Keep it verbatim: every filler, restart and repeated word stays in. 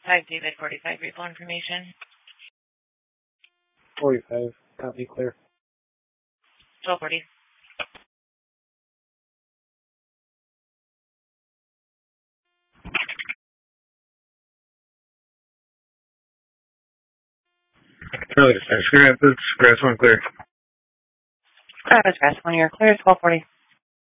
five David, forty-five, refill information. forty-five, copy, clear. twelve forty. Charlie, Scrap, Scrap one clear. Scrap is grass one, you're clear, twelve forty.